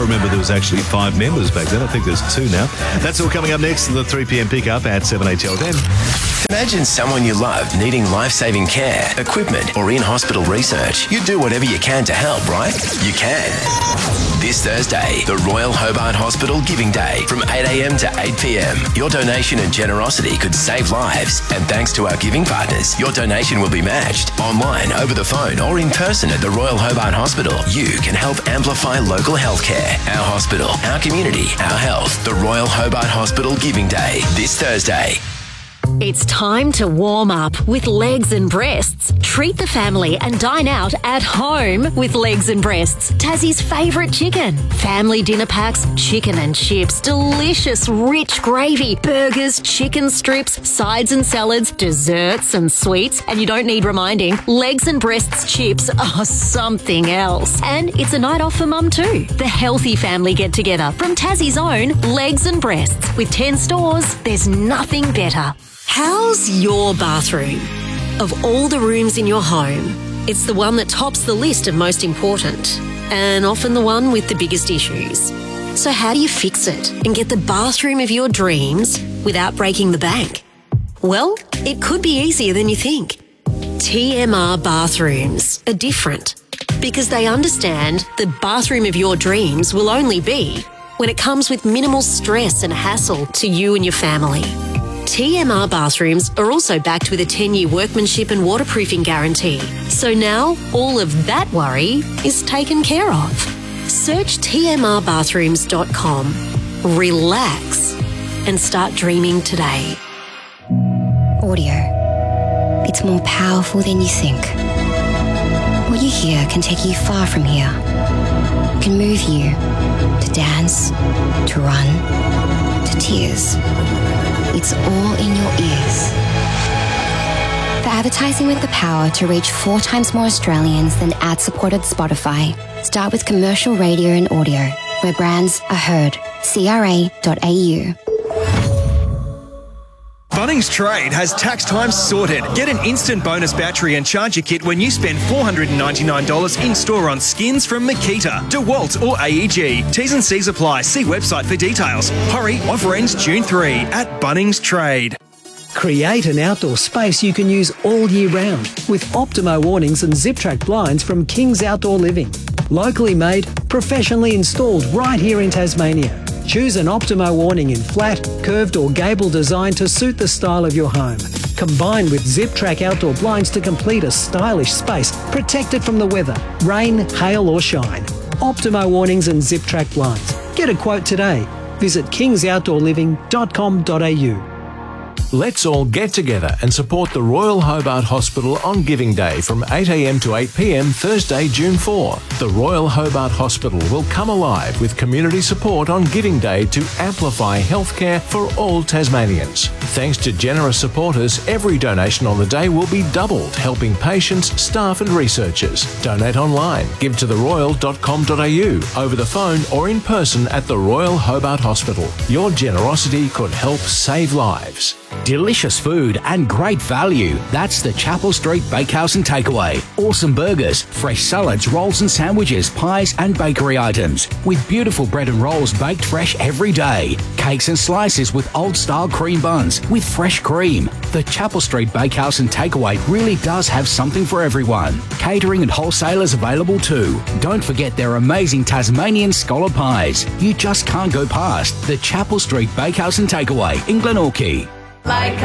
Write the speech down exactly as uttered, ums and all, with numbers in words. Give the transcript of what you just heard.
remember there was actually five members back then. I think there's two now. That's all coming up next in the three p.m. pickup at seven A T L ten. Imagine someone you love needing life-saving care, equipment, or in-hospital research. You'd do whatever you can to help, right? You can. This Thursday, the Royal Hobart Hospital Giving Day from eight a.m. to eight p.m. Your donation and generosity could save lives. And thanks to our giving partners, your donation will be matched. Online, over the phone, or in person at the Royal Hobart Hospital, you can help amplify local healthcare. Our hospital, our community, our health. The Royal Hobart Hospital Giving Day, this Thursday. It's time to warm up with Legs and Breasts. Treat the family and dine out at home with Legs and Breasts, Tassie's favourite chicken. Family dinner packs, chicken and chips, delicious rich gravy, burgers, chicken strips, sides and salads, desserts and sweets. And you don't need reminding, Legs and Breasts chips are something else. And it's a night off for mum too. The healthy family get-together from Tassie's own Legs and Breasts. With ten stores, there's nothing better. How's your bathroom? Of all the rooms in your home, it's the one that tops the list of most important, and often the one with the biggest issues. So how do you fix it and get the bathroom of your dreams without breaking the bank? Well, it could be easier than you think. T M R Bathrooms are different because they understand the bathroom of your dreams will only be when it comes with minimal stress and hassle to you and your family. T M R Bathrooms are also backed with a ten-year workmanship and waterproofing guarantee. So now all of that worry is taken care of. Search T M R bathrooms dot com, relax, and start dreaming today. Audio. It's more powerful than you think. What you hear can take you far from here. It can move you to dance, to run, to tears. It's all in your ears. For advertising with the power to reach four times more Australians than ad-supported Spotify, start with commercial radio and audio, where brands are heard. C R A dot A U. Bunnings Trade has tax time sorted. Get an instant bonus battery and charger kit when you spend four hundred ninety-nine dollars in-store on skins from Makita, DeWalt or A E G. T's and C's apply. See website for details. Hurry, offer ends June third at Bunnings Trade. Create an outdoor space you can use all year round with Optimo awnings and Zip-Track blinds from King's Outdoor Living. Locally made, professionally installed right here in Tasmania. Choose an Optimo awning in flat, curved or gable design to suit the style of your home. Combine with Zip-Track outdoor blinds to complete a stylish space protected from the weather, rain, hail or shine. Optimo awnings and Zip-Track blinds. Get a quote today. Visit kings outdoor living dot com dot a u. Let's all get together and support the Royal Hobart Hospital on Giving Day from eight a.m. to eight p.m. Thursday, June fourth. The Royal Hobart Hospital will come alive with community support on Giving Day to amplify healthcare for all Tasmanians. Thanks to generous supporters, every donation on the day will be doubled, helping patients, staff and researchers. Donate online, give to the royal dot com dot a u, over the phone or in person at the Royal Hobart Hospital. Your generosity could help save lives. Delicious food and great value. That's the Chapel Street Bakehouse and Takeaway. Awesome burgers, fresh salads, rolls and sandwiches, pies and bakery items. With beautiful bread and rolls baked fresh every day. Cakes and slices with old-style cream buns with fresh cream. The Chapel Street Bakehouse and Takeaway really does have something for everyone. Catering and wholesalers available too. Don't forget their amazing Tasmanian scholar pies. You just can't go past the Chapel Street Bakehouse and Takeaway in Glenorchy. Like